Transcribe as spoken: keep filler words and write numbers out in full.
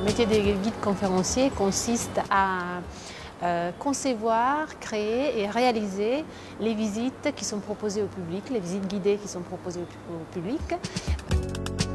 métier de guide conférencier consiste à euh, concevoir, créer et réaliser les visites qui sont proposées au public, les visites guidées qui sont proposées au, au public.